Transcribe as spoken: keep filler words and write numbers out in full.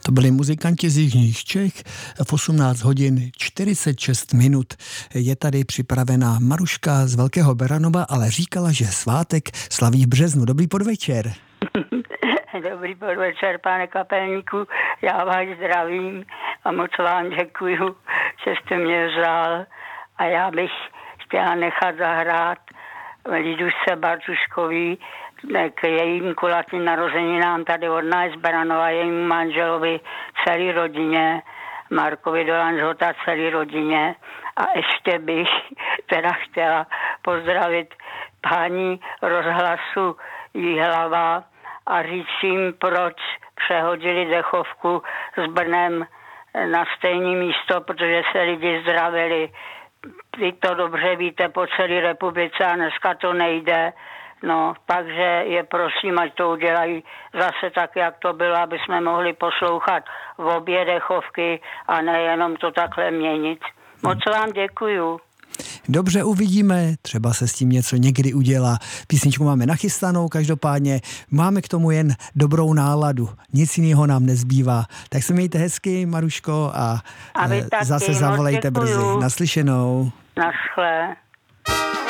To byli muzikanti z jižních Čech. V osmnáct hodin čtyřicet šest minut je tady připravená Maruška z Velkého Beranova, ale říkala, že svátek slaví v březnu. Dobrý podvečer. Dobrý podvečer, pane kapelníku. Já vás zdravím a moc vám děkuju, že jste mě vzal. A já bych chtěla nechat zahrát Lidušce Bartuškový k jejím kulatým narozeninám tady od nás z Beranova, jejímu manželovi, celé rodině, Markovi Dolanžhota, celé rodině. A ještě bych teda chtěla pozdravit paní rozhlasu Jihlava a říct jim, proč přehodili dechovku s Brnem na stejné místo, protože se lidi zdravili. Vy to dobře víte po celé republice a dneska to nejde. No, takže je prosím, ať to udělají zase tak, jak to bylo, aby jsme mohli poslouchat v obě dechovky a nejenom to takhle měnit. Moc vám děkuju. Dobře, uvidíme, třeba se s tím něco někdy udělá. Písničku máme nachystanou, každopádně máme k tomu jen dobrou náladu. Nic jiného nám nezbývá. Tak se mějte hezky, Maruško, a, a zase zavolejte brzy. Naslyšenou. Naschle.